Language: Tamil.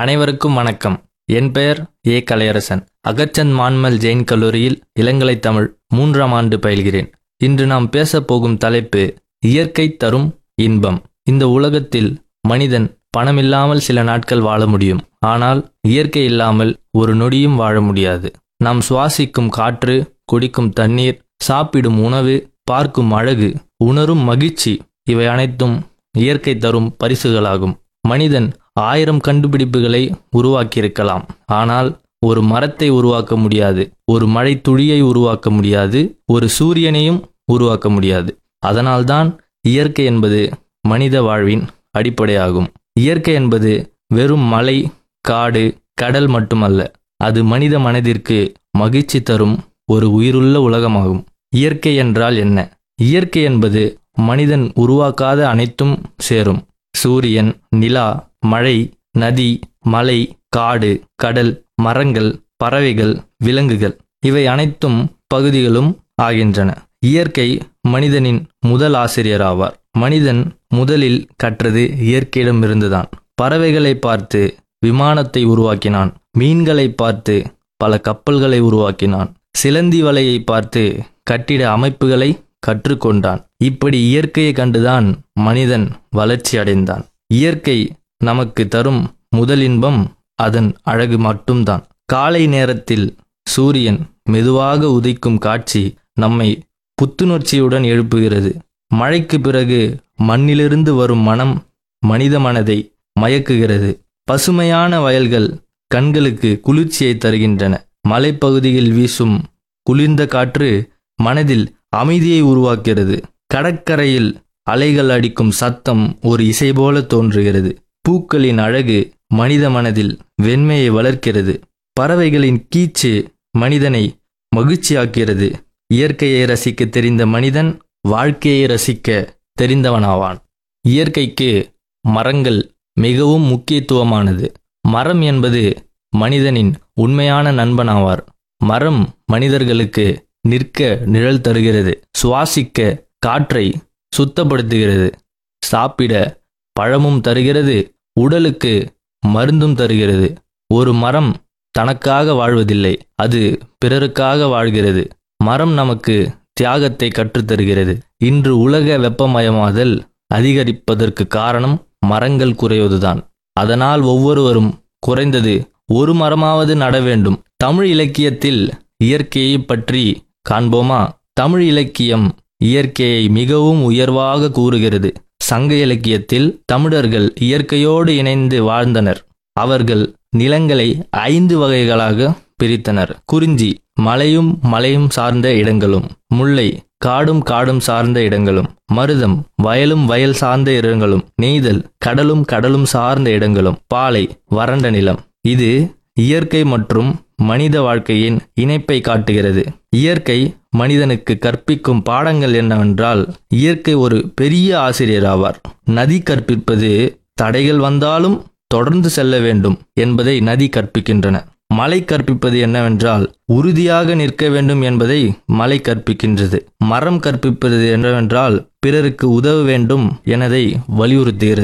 அனைவருக்கும் வணக்கம். என் பெயர் ஏ. கலையரசன். அகர்சந்த் மான்மல் ஜெயின் கல்லூரியில் இளங்கலை தமிழ் 3ஆம் ஆண்டு பயில்கிறேன். இன்று நாம் பேசப் போகும் தலைப்பு இயற்கை தரும் இன்பம். இந்த உலகத்தில் மனிதன் பணமில்லாமல் சில நாட்கள் வாழ முடியும். ஆனால் இயற்கை இல்லாமல் ஒரு நொடியும் வாழ முடியாது. நாம் சுவாசிக்கும் காற்று, குடிக்கும் தண்ணீர், சாப்பிடும் உணவு, பார்க்கும் அழகு, உணரும் மகிழ்ச்சி, இவை அனைத்தும் இயற்கை தரும் பரிசுகளாகும். மனிதன் 1000 கண்டுபிடிப்புகளை உருவாக்கியிருக்கலாம். ஆனால் ஒரு மரத்தை உருவாக்க முடியாது, ஒரு மழை துளியை உருவாக்க முடியாது, ஒரு சூரியனையும் உருவாக்க முடியாது. அதனால்தான் இயற்கை என்பது மனித வாழ்வின் அடிப்படையாகும். இயற்கை என்பது வெறும் மலை, காடு, கடல் மட்டுமல்ல. அது மனித மனதிற்கு மகிழ்ச்சி தரும் ஒரு உயிருள்ள உலகமாகும். இயற்கை என்றால் என்ன? இயற்கை என்பது மனிதன் உருவாக்காத அனைத்தும் சேரும். சூரியன், நிலா, மழை, நதி, மலை, காடு, கடல், மரங்கள், பறவைகள், விலங்குகள், இவை அனைத்தும் பகுதிகளும் ஆகின்றன. இயற்கை மனிதனின் முதல் ஆசிரியர் ஆவார். மனிதன் முதலில் கற்றது இயற்கையிடமிருந்துதான். பறவைகளை பார்த்து விமானத்தை உருவாக்கினான். மீன்களை பார்த்து பல கப்பல்களை உருவாக்கினான். சிலந்தி வலையை பார்த்து கட்டிட அமைப்புகளை கற்றுக்கொண்டான். இப்படி இயற்கையை கண்டுதான் மனிதன் வளர்ச்சி அடைந்தான். இயற்கை நமக்கு தரும் முதல் இன்பம் அதன் அழகு மட்டும்தான். காலை நேரத்தில் சூரியன் மெதுவாக உதிக்கும் காட்சி நம்மை புத்துணர்ச்சியுடன் எழுப்புகிறது. மழைக்கு பிறகு மண்ணிலிருந்து வரும் மனம் மனித மனதை மயக்குகிறது. பசுமையான வயல்கள் கண்களுக்கு குளிர்ச்சியை தருகின்றன. மலைப்பகுதியில் வீசும் குளிர்ந்த காற்று மனதில் அமைதியை உருவாக்கிறது. கடற்கரையில் அலைகள் அடிக்கும் சத்தம் ஒரு இசை போல தோன்றுகிறது. பூக்களின் அழகு மனித மனதில் வெண்மையை வளர்க்கிறது. பறவைகளின் கீச்சு மனிதனை மகிழ்ச்சியாக்கிறது. இயற்கையை ரசிக்க தெரிந்த மனிதன் வாழ்க்கையை ரசிக்க தெரிந்தவனாவான். இயற்கைக்கு மரங்கள் மிகவும் முக்கியத்துவமானது. மரம் என்பது மனிதனின் உண்மையான நண்பனாவார். மரம் மனிதர்களுக்கு நிற்க நிழல் தருகிறது, சுவாசிக்க காற்றை சுத்தப்படுத்துகிறது, சாப்பிட பழமும் தருகிறது, உடலுக்கு மருந்தும் தருகிறது. ஒரு மரம் தனக்காக வாழ்வதில்லை, அது பிறருக்காக வாழ்கிறது. மரம் நமக்கு தியாகத்தை கற்றுத்தருகிறது. இன்று உலக வெப்பமயமாதல் அதிகரிப்பதற்கு காரணம் மரங்கள் குறைவதுதான். அதனால் ஒவ்வொருவரும் குறைந்தது ஒரு மரமாவது நட வேண்டும். தமிழ் இலக்கியத்தில் இயற்கையை பற்றி காண்போமா? தமிழ் இலக்கியம் இயற்கையை மிகவும் உயர்வாக கூறுகிறது. சங்க இலக்கியத்தில் தமிழர்கள் இயற்கையோடு இணைந்து வாழ்ந்தனர். அவர்கள் நிலங்களை 5 வகைகளாக பிரித்தனர். குறிஞ்சி மலையும் மலையும் சார்ந்த இடங்களும், முல்லை காடும் காடும் சார்ந்த இடங்களும், மருதம் வயலும் வயல் சார்ந்த இடங்களும், நெய்தல் கடலும் கடலும் சார்ந்த இடங்களும், பாலை வறண்ட நிலம். இது இயற்கை மற்றும் மனித வாழ்க்கையின் இணைப்பை காட்டுகிறது. இயற்கை மனிதனுக்கு கற்பிக்கும் பாடங்கள் என்னவென்றால், இயற்கை ஒரு பெரிய ஆசிரியர் ஆவார். நதி கற்பிப்பது தடைகள் வந்தாலும் தொடர்ந்து செல்ல வேண்டும் என்பதை நதி கற்பிக்கின்றன. மலை கற்பிப்பது என்னவென்றால் உறுதியாக நிற்க வேண்டும் என்பதை மலை கற்பிக்கின்றது. மரம் கற்பிப்பது என்னவென்றால் பிறருக்கு உதவ வேண்டும் என்பதை வலியுறுத்துகிறது.